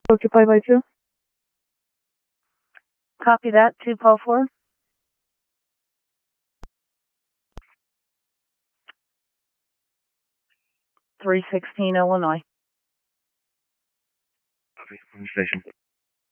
Occupy by 2. Copy that, 2 Paul 4. 316 Illinois. Copy, on station.